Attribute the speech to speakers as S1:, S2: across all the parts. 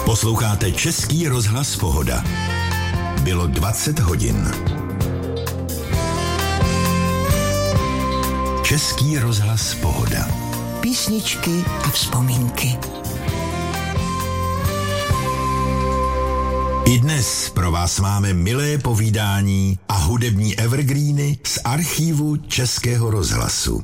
S1: Posloucháte Český rozhlas Pohoda. Bylo 20 hodin. Český rozhlas Pohoda.
S2: Písničky a vzpomínky.
S1: I dnes pro vás máme milé povídání a hudební evergreeny z archívu Českého rozhlasu.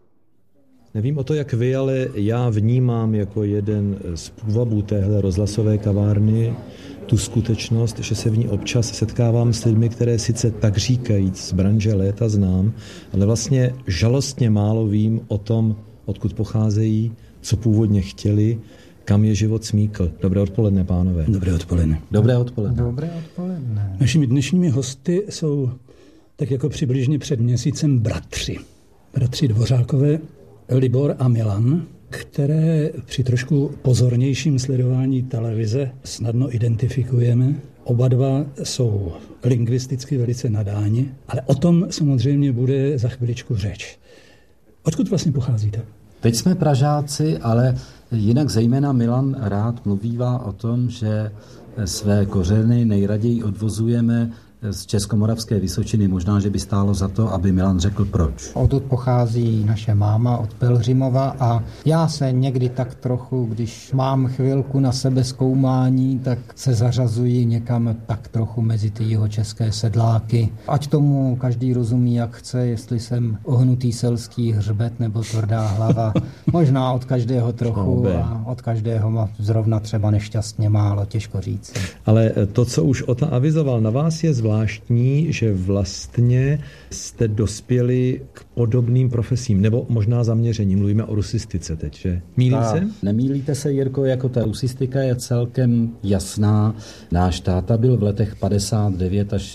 S3: Nevím o to, jak vy, ale já vnímám jako jeden z půvabů téhle rozhlasové kavárny tu skutečnost, že se v ní občas setkávám s lidmi, které sice tak říkajíc z branže léta znám, ale vlastně žalostně málo vím o tom, odkud pocházejí, co původně chtěli, kam je život smíkl. Dobré odpoledne, pánové.
S4: Dobré odpoledne.
S3: Dobré odpoledne.
S5: Dobré odpoledne.
S4: Našimi dnešními hosty jsou tak jako přibližně před měsícem bratři. Bratři Dvořákové, Libor a Milan, které při trošku pozornějším sledování televize snadno identifikujeme. Oba dva jsou lingvisticky velice nadáni, ale o tom samozřejmě bude za chviličku řeč. Odkud vlastně pocházíte?
S5: Teď jsme Pražáci, ale jinak zejména Milan rád mluvívá o tom, že své kořeny nejraději odvozujeme z Českomoravské Vysočiny. Možná, že by stálo za to, aby Milan řekl proč.
S6: Odtud pochází naše máma od Pelhřimova a já se někdy tak trochu, když mám chvilku na sebezkoumání, tak se zařazuji někam tak trochu mezi ty jihočeské sedláky. Ať tomu každý rozumí, jak chce, jestli jsem ohnutý selský hřbet nebo tvrdá hlava. Možná od každého trochu a od každého zrovna třeba nešťastně málo, těžko říct.
S3: Ale to, co už Ota avizoval na vás, je zvláštní, že vlastně jste dospěli k podobným profesím, nebo možná zaměření. Mluvíme o rusistice teď, že? Mýlím se?
S5: Nemýlíte se, Jirko, jako ta rusistika je celkem jasná. Náš táta byl v letech 59 až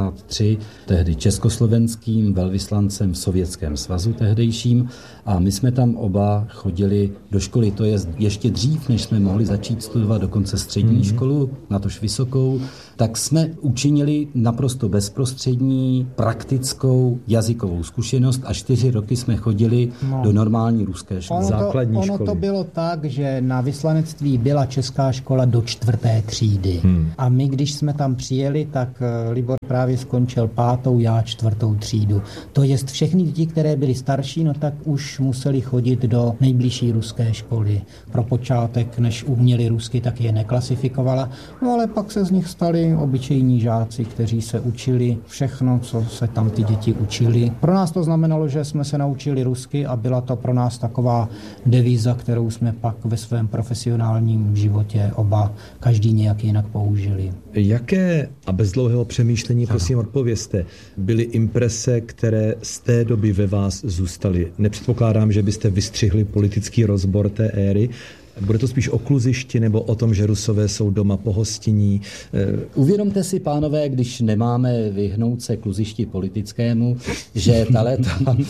S5: 63 tehdy československým velvyslancem v Sovětském svazu tehdejším a my jsme tam oba chodili do školy. To je ještě dřív, než jsme mohli začít studovat dokonce střední školu, natož vysokou, tak jsme učinili naprosto bezprostřední praktickou jazykovou zkušenost a 4 roky jsme chodili do normální ruské školy.
S6: Ono to bylo tak, že na vyslanectví byla česká škola do 4. třídy. A my, když jsme tam přijeli, tak Libor právě skončil 5., já 4. třídu. To jest všechny děti, které byly starší, no tak už museli chodit do nejbližší ruské školy. Pro počátek, než uměli rusky, tak je neklasifikovala. No ale pak se z nich stali obyčejní žáci, kteří se učili všechno, co se tam ty děti učili. Pro nás to znamenalo, že jsme se naučili rusky a byla to pro nás taková devíza, kterou jsme pak ve svém profesionálním životě oba každý nějak jinak použili.
S3: Jaké, a bez dlouhého přemýšlení, prosím odpovězte, byly imprese, které z té doby ve vás zůstaly? Nepředpokládám, že byste vystřihli politický rozbor té éry. Bude to spíš o kluzišti nebo o tom, že Rusové jsou doma pohostinní?
S5: Uvědomte si, pánové, když nemáme vyhnout se kluzišti politickému, že ta léta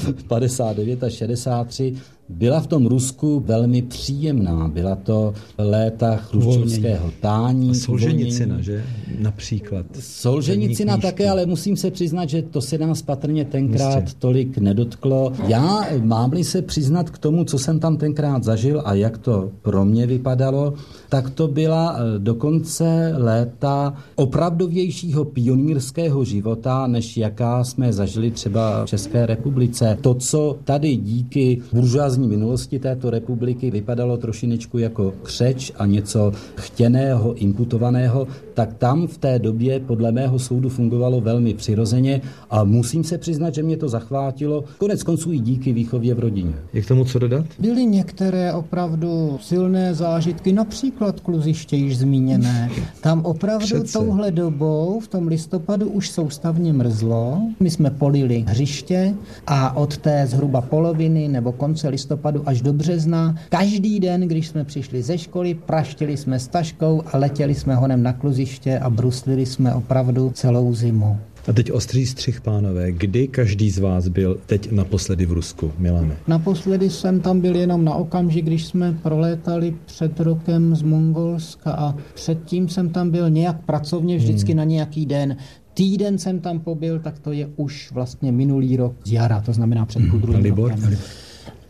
S5: 59 a 63 byla v tom Rusku velmi příjemná. Byla to léta chruščovského tání.
S3: A Solženicina, že? Například.
S5: Solženicina také, ale musím se přiznat, že to se nás patrně tenkrát tolik nedotklo. Já mám-li se přiznat k tomu, co jsem tam tenkrát zažil a jak to pro mě vypadalo, tak to byla dokonce léta opravdovějšího pionýrského života, než jaká jsme zažili třeba v České republice. To, co tady díky buržoazní minulosti této republiky vypadalo trošinečku jako křeč a něco chtěného, imputovaného, tak tam v té době podle mého soudu fungovalo velmi přirozeně a musím se přiznat, že mě to zachvátilo, konec konců i díky výchově v rodině.
S3: Je k tomu co dodat?
S6: Byly některé opravdu silné zážitky, například kluziště již zmíněné. Tam opravdu touhle dobou, v tom listopadu, už soustavně mrzlo. My jsme polili hřiště a od té zhruba poloviny nebo konce listopadu až do března každý den, když jsme přišli ze školy, praštili jsme s taškou a letěli jsme honem na kluziště a bruslili jsme opravdu celou zimu.
S3: A teď ostrý střih, pánové. Kdy každý z vás byl teď naposledy v Rusku, Milane?
S6: Naposledy jsem tam byl jenom na okamžik, když jsme prolétali před rokem z Mongolska a předtím jsem tam byl nějak pracovně vždycky na nějaký den. Týden jsem tam pobyl, tak to je už vlastně minulý rok z jara, to znamená před půl druhým rokem.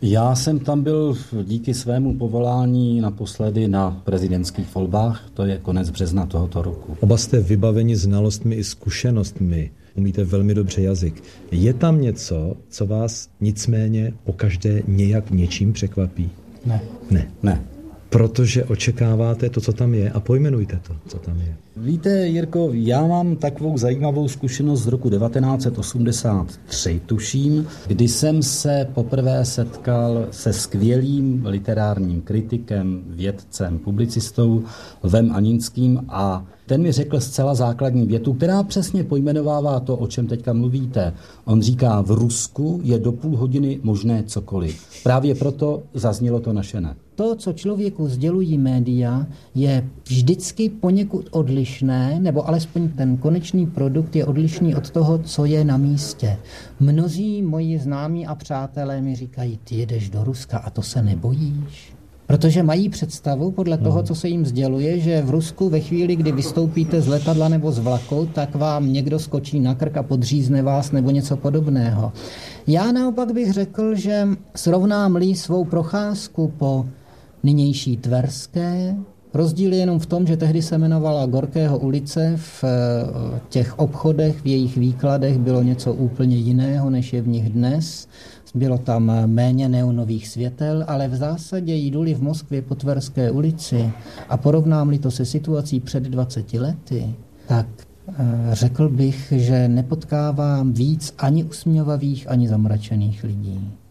S5: Já jsem tam byl díky svému povolání naposledy na prezidentských volbách, to je konec března tohoto roku.
S3: Oba jste vybaveni znalostmi i zkušenostmi, umíte velmi dobře jazyk. Je tam něco, co vás nicméně pokaždé nějak něčím překvapí? Ne. Protože očekáváte to, co tam je, a pojmenujte to, co tam je.
S5: Víte, Jirko, já mám takovou zajímavou zkušenost z roku 1983, tuším, kdy jsem se poprvé setkal se skvělým literárním kritikem, vědcem, publicistou Lvem Aninským a ten mi řekl zcela základní větu, která přesně pojmenovává to, o čem teďka mluvíte. On říká, v Rusku je do půl hodiny možné cokoliv. Právě proto zaznělo to naše ne.
S6: To, co člověku sdělují média, je vždycky poněkud odlišné, nebo alespoň ten konečný produkt je odlišný od toho, co je na místě. Mnozí moji známí a přátelé mi říkají, ty jedeš do Ruska a to se nebojíš? Protože mají představu podle toho, co se jim sděluje, že v Rusku ve chvíli, kdy vystoupíte z letadla nebo z vlaku, tak vám někdo skočí na krk a podřízne vás nebo něco podobného. Já naopak bych řekl, že srovnám-li svou procházku po nynější Tverské, rozdíl je jenom v tom, že tehdy se jmenovala Gorkého ulice, v těch obchodech, v jejich výkladech bylo něco úplně jiného, než je v nich dnes. Bylo tam méně neonových světel, ale v zásadě jdu-li v Moskvě po Tverské ulici a porovnám-li to se situací před 20 lety, tak řekl bych, že nepotkávám víc ani usměvavých, ani zamračených lidí.